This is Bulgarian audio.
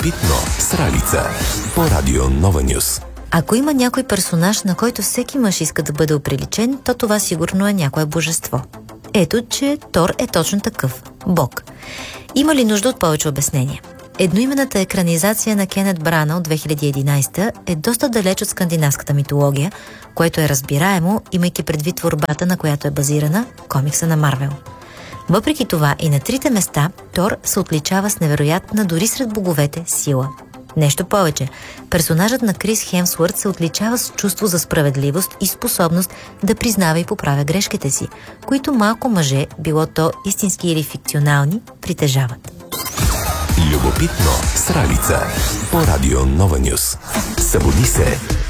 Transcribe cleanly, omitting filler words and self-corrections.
Любопитно с Ралица по Радио Нова Нюс. Ако има някой персонаж, на който всеки мъж иска да бъде оприличен, то това сигурно е някое божество. Ето, че Тор е точно такъв – Бог. Има ли нужда от повече обяснение? Едноименната екранизация на Кенет Брана от 2011 е доста далеч от скандинавската митология, което е разбираемо, имайки предвид творбата, на която е базирана комикса на Марвел. Въпреки това и на трите места Тор се отличава с невероятна, дори сред боговете, сила. Нещо повече, персонажът на Крис Хемсуърт се отличава с чувство за справедливост и способност да признава и поправя грешките си, които малко мъже, било то истински или фикционални, притежават. Любопитно с Ралица по Радио Нова Нюс. Събуди се!